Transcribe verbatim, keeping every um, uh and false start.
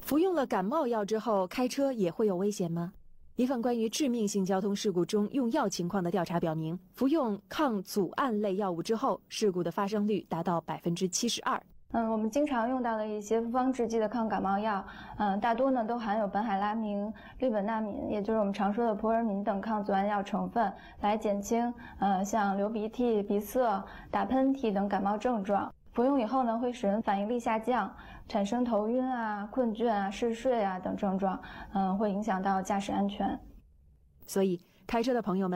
服用了感冒药之后，开车也会有危险吗？一份关于致命性交通事故中用药情况的调查表明，服用抗组胺类药物之后，事故的发生率达到百分之七十二。 嗯，我们经常用到的一些复方制剂的抗感冒药，嗯，大多呢都含有苯海拉明、氯苯那敏，也就是我们常说的扑尔敏等抗组胺药成分，来减轻呃像流鼻涕、鼻塞、打喷嚏等感冒症状。服用以后呢，会使人反应力下降，产生头晕啊、困倦啊、嗜睡啊等症状，嗯，会影响到驾驶安全。 所以，开车的朋友们